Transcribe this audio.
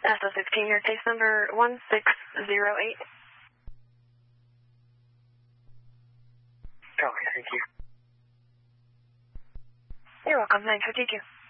SO16, your case number 1608. Okay, thank you. You're welcome. 952.